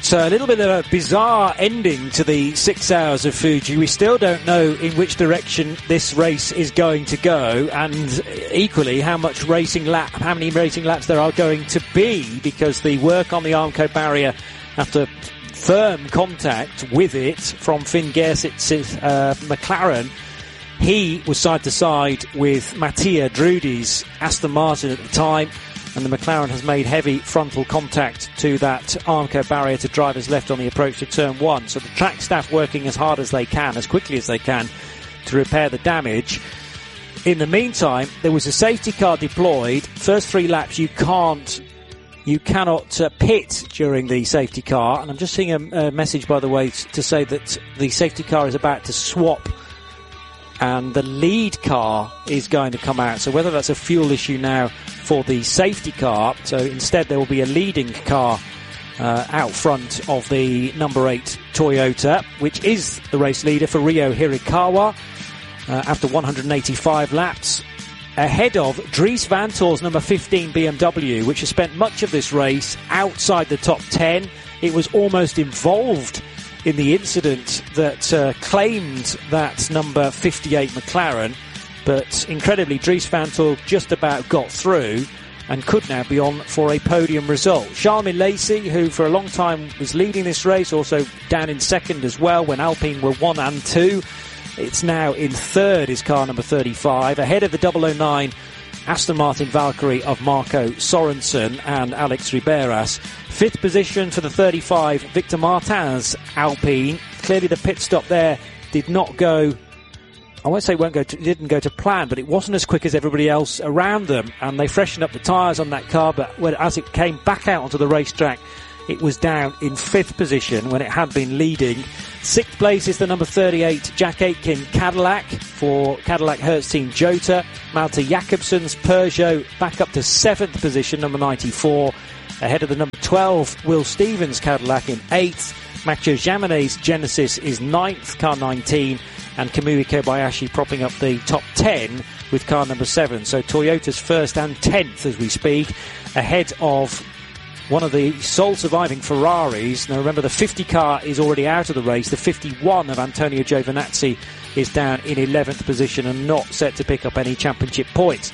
So a little bit of a bizarre ending to the 6 hours of Fuji. We still don't know in which direction this race is going to go, and equally how many racing laps there are going to be, because the work on the Armco barrier after firm contact with it from Finn Gersitz's McLaren, he was side to side with Mattia Drudi's Aston Martin at the time, and the McLaren has made heavy frontal contact to that Armco barrier to drivers left on the approach to turn 1. So the track staff working as hard as they can, as quickly as they can, to repair the damage. In the meantime, there was a safety car deployed. First 3 laps you cannot pit during the safety car, and I'm just seeing a message, by the way, to say that the safety car is about to swap and the lead car is going to come out. So whether that's a fuel issue now for the safety car, so instead there will be a leading car out front of the number 8 Toyota, which is the race leader for Ryo Hirakawa after 185 laps, ahead of Dries Vanthoor's number 15 BMW, which has spent much of this race outside the top 10. It was almost involved in the incident that claimed that number 58 McLaren, but incredibly Dries Vanthoor just about got through and could now be on for a podium result. Charles Milesi, who for a long time was leading this race, also down in second as well when Alpine were 1 and 2. It's now in third, is car number 35, ahead of the 009 Aston Martin Valkyrie of Marco Sorensen and Alex Riberas. Fifth position for the 35 Victor Martin's Alpine. Clearly the pit stop there did not go, I won't say didn't go to plan, but it wasn't as quick as everybody else around them, and they freshened up the tyres on that car, but as it came back out onto the racetrack, it was down in 5th position when it had been leading. 6th place is the number 38 Jack Aitken Cadillac for Cadillac Hertz Team Jota. Malte Jakobsen's Peugeot back up to 7th position, number 94, ahead of the number 12 Will Stevens Cadillac in 8th. Matteo Jaminet's Genesis is 9th, car 19, and Kamui Kobayashi propping up the top 10 with car number 7. So Toyota's 1st and 10th as we speak, ahead of one of the sole surviving Ferraris. Now remember, the 50 car is already out of the race. The 51 of Antonio Giovinazzi is down in 11th position and not set to pick up any championship points.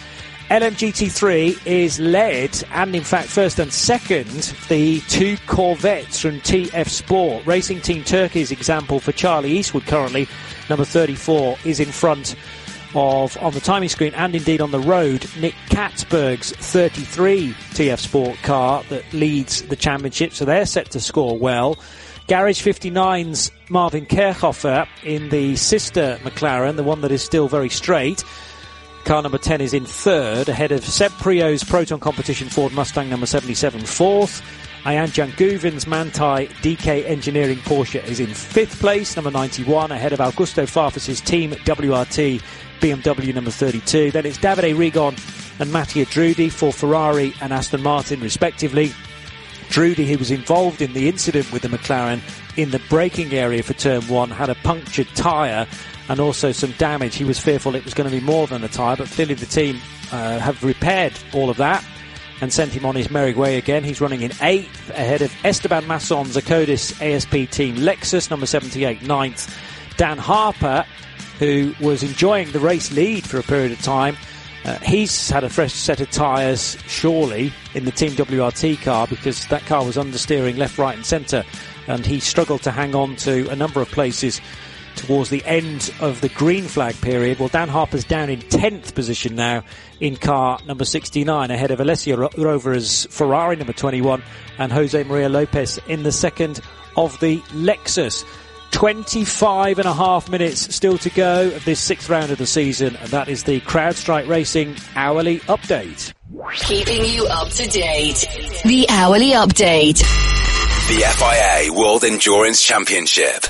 LMGT3 is led, and in fact first and second, the 2 Corvettes from TF Sport. Racing Team Turkey's example for Charlie Eastwood currently, number 34, is in front of, on the timing screen and indeed on the road, Nick Katzberg's 33 TF Sport car that leads the championship, so they're set to score well. Garage 59's Marvin Kerchhofer in the sister McLaren, the one that is still very straight. Car number 10 is in third, ahead of Seb Prio's Proton Competition Ford Mustang number 77 fourth. Ayan Janguvin's Manthey DK Engineering Porsche is in 5th place, number 91, ahead of Augusto Farfus's Team WRT BMW number 32. Then it's Davide Rigon and Mattia Drudi for Ferrari and Aston Martin respectively. Drudi, who was involved in the incident with the McLaren in the braking area for turn 1, had a punctured tyre and also some damage. He was fearful it was going to be more than a tyre, but clearly the team have repaired all of that and sent him on his merry way again. He's running in 8th, ahead of Esteban Masson's Acodis ASP team Lexus, number 78, 9th. Dan Harper, who was enjoying the race lead for a period of time, he's had a fresh set of tyres, surely, in the Team WRT car, because that car was understeering left, right and centre, and he struggled to hang on to a number of places towards the end of the green flag period. Well, Dan Harper's down in 10th position now in car number 69, ahead of Alessio Rover's Ferrari number 21 and Jose Maria Lopez in the second of the Lexus. 25 and a half minutes still to go of this 6th round of the season, and that is the CrowdStrike Racing Hourly Update. Keeping you up to date. The Hourly Update. The FIA World Endurance Championship.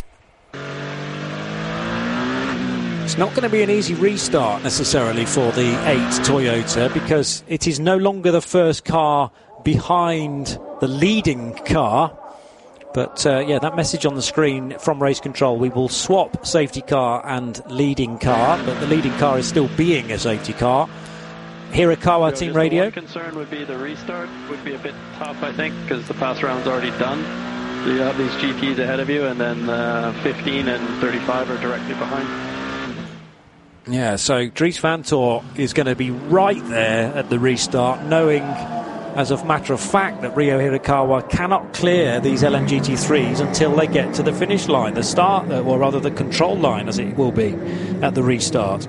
It's not going to be an easy restart necessarily for the 8 Toyota, because it is no longer the first car behind the leading car. But that message on the screen from race control, we will swap safety car and leading car, but the leading car is still being a safety car. Hirakawa Team Radio. One concern would be the restart would be a bit tough, I think, because the pass round's already done. So you have these GTs ahead of you, and then 15 and 35 are directly behind. Yeah, so Dries Vanthoor is going to be right there at the restart, knowing, as a matter of fact, that Ryo Hirakawa cannot clear these LMGT3s until they get to the finish line, the start, or rather the control line, as it will be at the restart.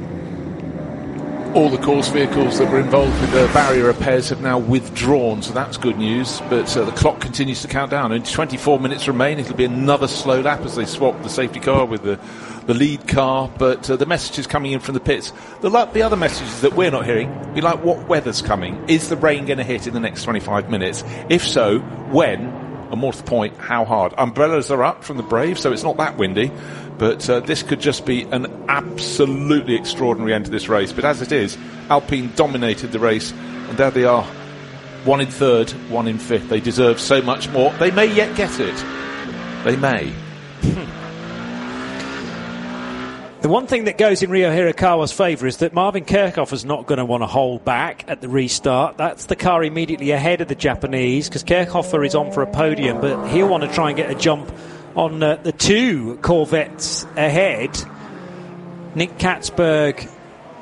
All the course vehicles that were involved with the barrier repairs have now withdrawn, so that's good news. But the clock continues to count down. Only 24 minutes remain. It'll be another slow lap as they swap the safety car with the lead car. But the messages coming in from the pits, the other messages that we're not hearing, be like, what weather's coming? Is the rain going to hit in the next 25 minutes? If so, when? And more to the point, how hard? Umbrellas are up from the Brave, so it's not that windy. But this could just be an absolutely extraordinary end to this race. But as it is, Alpine dominated the race, and there they are, 1 in third, 1 in fifth. They deserve so much more. They may yet get it. They may. The one thing that goes in Ryo Hirakawa's favour is that Marvin Kerkhofer's not going to want to hold back at the restart. That's the car immediately ahead of the Japanese, because Kerkhofer is on for a podium, but he'll want to try and get a jump on the two Corvettes ahead. Nick Katzberg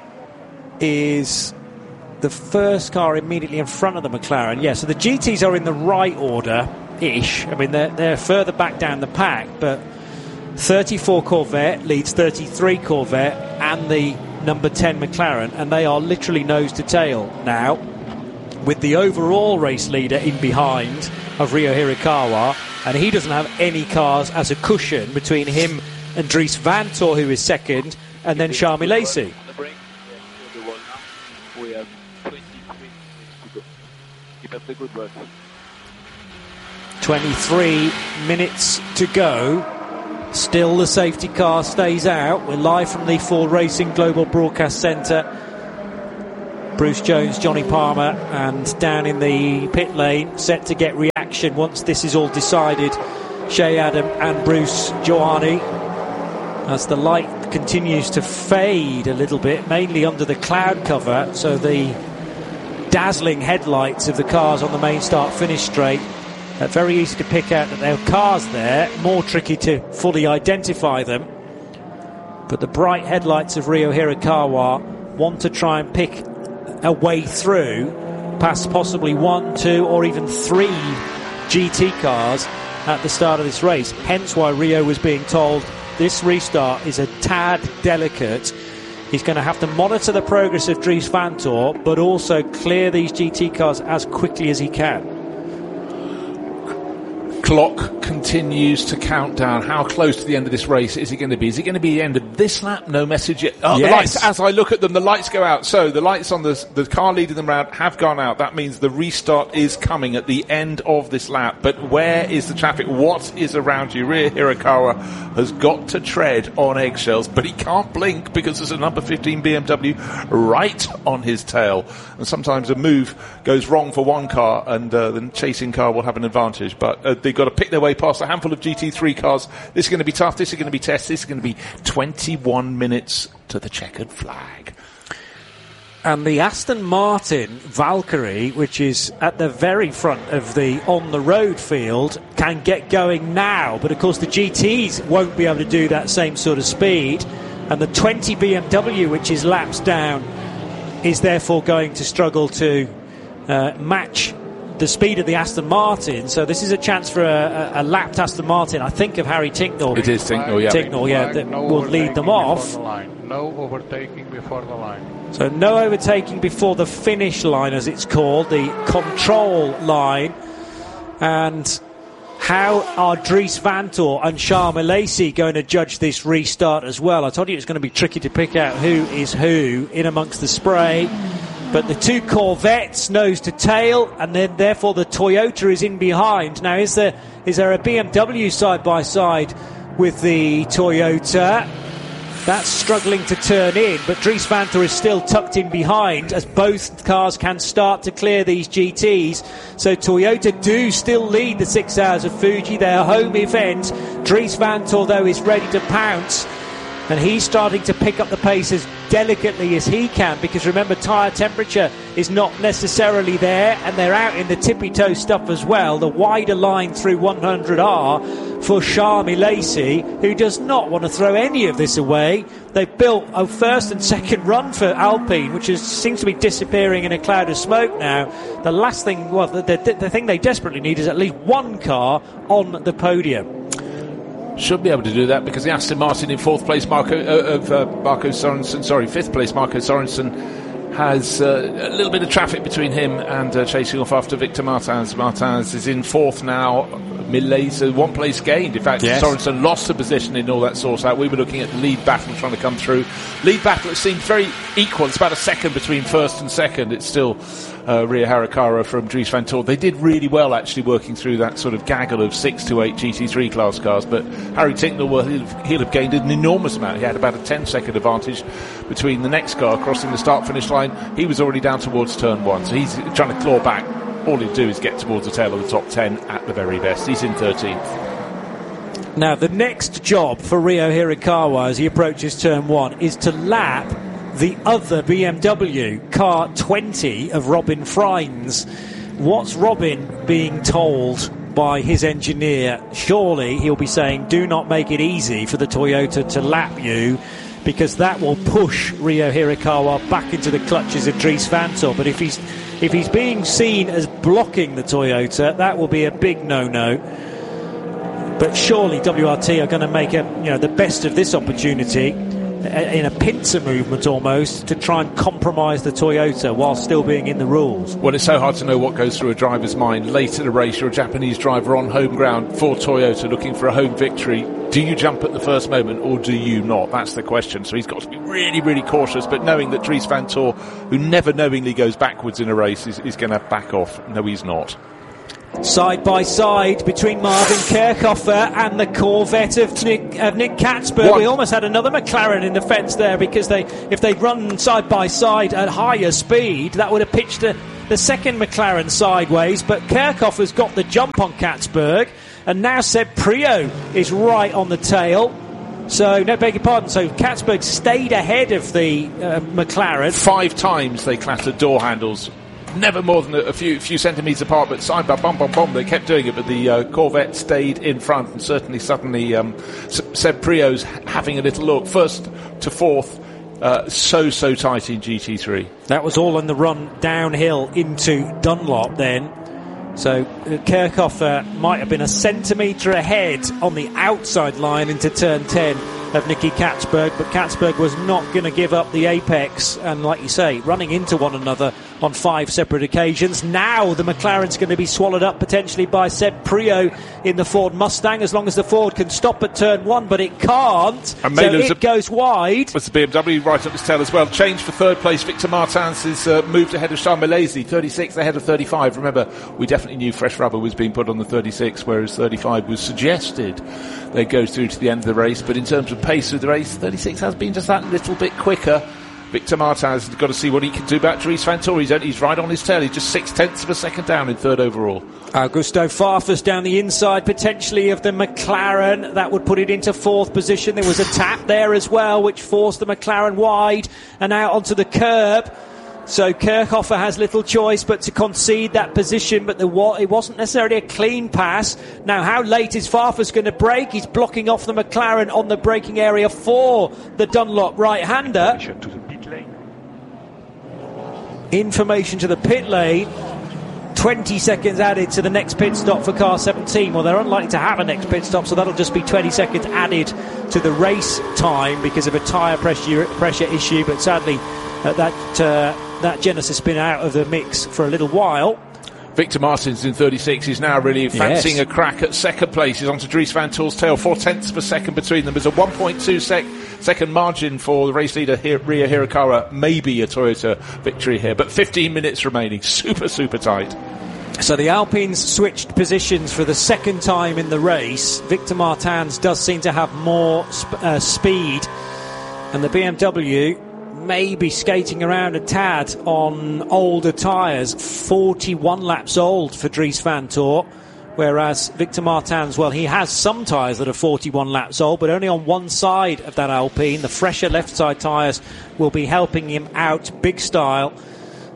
is the first car immediately in front of the McLaren. Yeah, so the GTs are in the right order-ish. I mean, they're further back down the pack, but 34 Corvette leads 33 Corvette and the number 10 McLaren, and they are literally nose to tail now, with the overall race leader in behind of Ryo Hirakawa, and he doesn't have any cars as a cushion between him and Dries Vanthoor, who is second, and then Charmy Lacey. We have 23 minutes to go. Keep up the good work. 23 minutes to go. Still the safety car stays out. We're live from the Ford Racing Global Broadcast Centre. Bruce Jones, Johnny Palmer, and down in the pit lane, set to get reaction once this is all decided, Shea Adam and Bruce Joani, as the light continues to fade a little bit, mainly under the cloud cover, so the dazzling headlights of the cars on the main start-finish straight, very easy to pick out that there are cars there, more tricky to fully identify them. But the bright headlights of Ryo Hirakawa want to try and pick a way through past possibly 1, 2 or even 3 GT cars at the start of this race. Hence why Ryo was being told this restart is a tad delicate. He's going to have to monitor the progress of Dries Vanthoor, but also clear these GT cars as quickly as he can. Clock continues to count down. How close to the end of this race is it going to be? Is it going to be the end of this lap? No message yet. Oh, yes. The lights, as I look at them, the lights go out. So the lights on the car leading them round have gone out. That means the restart is coming at the end of this lap. But where is the traffic? What is around you? Ryo Hirakawa has got to tread on eggshells, but he can't blink because there's a number 15 BMW right on his tail. And sometimes a move goes wrong for one car and the chasing car will have an advantage. But they've got to pick their way past a handful of GT3 cars. This is going to be tough. This is going to be test. This is going to be 21 minutes to the checkered flag. And the Aston Martin Valkyrie, which is at the very front of the on-the-road field, can get going now. But, of course, the GTs won't be able to do that same sort of speed. And the 20 BMW, which is laps down, is therefore going to struggle to match the speed of the Aston Martin. So this is a chance for a lapped Aston Martin. I think of Harry Tincknell. It is Tincknell, yeah. Tincknell, yeah, that will lead them off. No overtaking before the line. So no overtaking before the finish line, as it's called, the control line. And how are Dries Vanthoor and Charmy Lacey going to judge this restart as well? I told you it's going to be tricky to pick out who is who in amongst the spray. But the two Corvettes nose to tail, and then therefore the Toyota is in behind. Now, is there a BMW side by side with the Toyota? That's struggling to turn in, but Dries Vanthoor is still tucked in behind as both cars can start to clear these GTs. So Toyota do still lead the 6 Hours of Fuji, their home event. Dries Vanthoor, though, is ready to pounce. And he's starting to pick up the pace as delicately as he can, because remember, tyre temperature is not necessarily there, and they're out in the tippy-toe stuff as well. The wider line through 100R for Sharmi Lacey, who does not want to throw any of this away. They've built a first and second run for Alpine, which seems to be disappearing in a cloud of smoke now. The last thing, well, the thing they desperately need is at least one car on the podium. Should be able to do that because the Aston Martin in fifth place, Marco Sorensen has a little bit of traffic between him and chasing off after Victor Martins. Martins is in fourth now. Millet, 1 place gained. In fact, yes. Sorensen lost a position in all that sort out. We were looking at the lead battle trying to come through. Lead battle, it seems very equal. It's about a second between first and second. It's still Ria Hirakawa from Dries Vanthoor. They did really well actually working through that sort of gaggle of 6 to 8 GT3 class cars, but Harry Tincknell, well, he'll have gained an enormous amount. He had about a 10-second advantage between the next car crossing the start-finish line. He was already down towards turn 1, so he's trying to claw back. All he'd do is get towards the tail of the top 10 at the very best. He's in 13th. Now, the next job for Rio Hirakawa as he approaches turn 1 is to lap the other BMW, car 20 of Robin Freins. What's Robin being told by his engineer? Surely he'll be saying, do not make it easy for the Toyota to lap you, because that will push Rio Hirakawa back into the clutches of Dries Vanthoor. But if he's being seen as blocking the Toyota, that will be a big no-no. But surely WRT are going to make the best of this opportunity in a pincer movement almost to try and compromise the Toyota while still being in the rules. Well, it's so hard to know what goes through a driver's mind. Late in the race, you're a Japanese driver on home ground for Toyota looking for a home victory. Do you jump at the first moment or do you not? That's the question. So he's got to be really, really cautious, but knowing that Dries Vanthoor, who never knowingly goes backswards in a race, is going to back off. No, he's not. Side by side between Marvin Kirchhoffer and the Corvette of Nick Catsburg. We almost had another McLaren in the fence there, because if they'd run side by side at higher speed, that would have pitched the second McLaren sideways. But Kirchhoffer's got the jump on Catsburg, and now Seb Prio is right on the tail. So, no, beg your pardon. So Catsburg stayed ahead of the McLaren. 5 times they clattered door handles. Never more than a few centimetres apart, but side by bomb, they kept doing it, but the Corvette stayed in front, and suddenly Seb Prio's having a little look. First to fourth, so tight in GT3. That was all on the run downhill into Dunlop then. So Kirchhoffer might have been a centimetre ahead on the outside line into turn 10 of Nicky Catsburg, but Catsburg was not going to give up the apex, and like you say, running into one another on 5 separate occasions. Now the McLaren's going to be swallowed up potentially by Seb Prio in the Ford Mustang, as long as the Ford can stop at turn 1, but it can't, and so it goes wide. With the BMW right up his tail as well. Change for third place. Victor Martins is moved ahead of Charles Milesi, 36 ahead of 35. Remember, we definitely knew fresh rubber was being put on the 36, whereas 35 was suggested. They go through to the end of the race, but in terms of pace of the race, 36 has been just that little bit quicker. Victor Martins has got to see what he can do about Dries Vanthoor. He's right on his tail. He's just 0.6 of a second down in third overall. Augusto Farfus down the inside potentially of the McLaren. That would put it into fourth position. There was a tap there as well, which forced the McLaren wide and out onto the curb. So Kirchhoffer has little choice but to concede that position, but it wasn't necessarily a clean pass. Now, how late is Farfus going to brake? He's blocking off the McLaren on the braking area for the Dunlop right-hander. Information to the pit lane. 20 seconds added to the next pit stop for car 17. Well, they're unlikely to have a next pit stop, so that'll just be 20 seconds added to the race time because of a tyre pressure issue, but sadly that Genesis has been out of the mix for a little while. Victor Martins in 36 is now really fancying a crack at second place. He's onto Dries Vanthoor's tail, 0.4 of a second between them. There's a 1.2 second margin for the race leader Ria Hirakawa. Maybe a Toyota victory here, but 15 minutes remaining. Super tight. So the Alpines switched positions for the second time in the race. Victor Martins does seem to have more speed, and the BMW maybe skating around a tad on older tyres. 41 laps old for Dries Vanthoor, whereas Victor Martins, well, he has some tyres that are 41 laps old, but only on one side of that Alpine. The fresher left side tyres will be helping him out big style.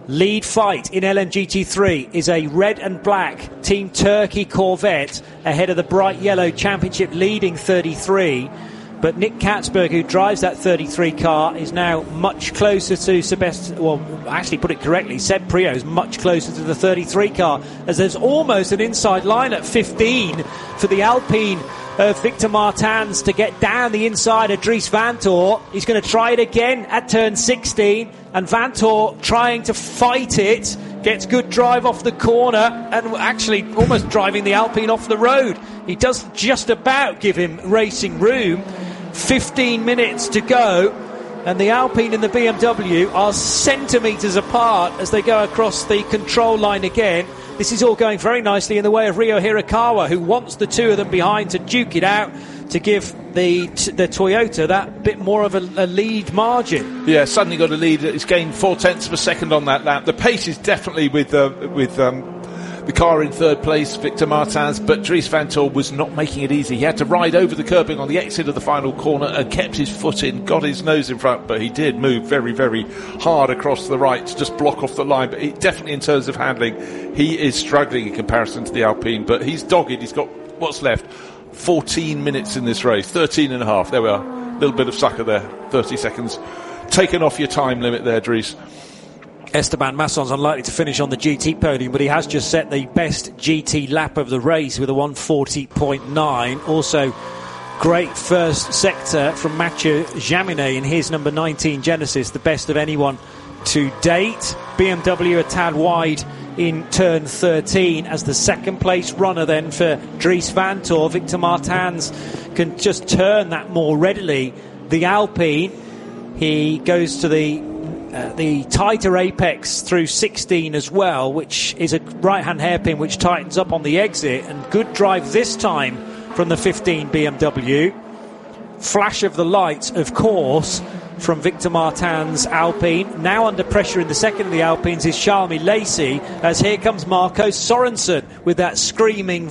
Lead fight in LMGT3 is a red and black Team Turkey Corvette ahead of the bright yellow Championship leading 33. But Nick Katzberg, who drives that 33 car, is now much closer to Sebastian. Well, actually, put it correctly, Seb Priaulx is much closer to the 33 car, as there's almost an inside line at 15 for the Alpine of Victor Martins to get down the inside of Dries Vanthoor. He's going to try it again at turn 16, and Vanthoor trying to fight it. Gets good drive off the corner and actually almost driving the Alpine off the road. He does just about give him racing room. 15 minutes to go, and the Alpine and the BMW are centimetres apart as they go across the control line again. This is all going very nicely in the way of Ryo Hirakawa, who wants the two of them behind to duke it out, to give the Toyota that bit more of a lead margin. Yeah, suddenly got a lead. It's gained 0.4 of a second on that lap. The pace is definitely with the car in third place, Victor Martins, but Dries Vanthoor was not making it easy. He had to ride over the curbing on the exit of the final corner and kept his foot in, got his nose in front, but he did move very, very hard across the right to just block off the line. But he, definitely in terms of handling, he is struggling in comparison to the Alpine, but he's dogged. He's got what's left, 14 minutes in this race, 13 and a half. There we are, a little bit of sucker there, 30 seconds. Taken off your time limit there, Dries. Esteban Masson's unlikely to finish on the GT podium, but he has just set the best GT lap of the race with a 1:40.9. Also, great first sector from Mathieu Jaminet in his number 19 Genesis, the best of anyone to date. BMW a tad wide in turn 13 as the second place runner then for Dries Vanthoor. Victor Martins can just turn that more readily. The Alpine, he goes to the tighter apex through 16 as well, which is a right-hand hairpin which tightens up on the exit, and good drive this time from the 15 BMW. Flash of the lights, of course, from Victor Martins' Alpine. Now under pressure in the second of the Alpines is Charles Lacey, as here comes Marco Sorensen with that screaming